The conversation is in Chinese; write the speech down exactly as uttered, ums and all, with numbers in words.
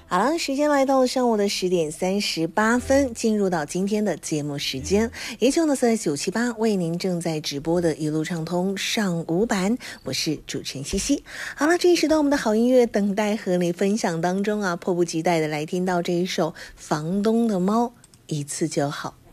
好了，时间来到了上午的十点三十八分，进入到今天的节目时间，依旧呢是在九七八为您正在直播的一路畅通上午版，我是主持人西西。好了，这一时段我们的好音乐等待和你分享当中啊，迫不及待的来听到这一首《房东的猫》，一次就好。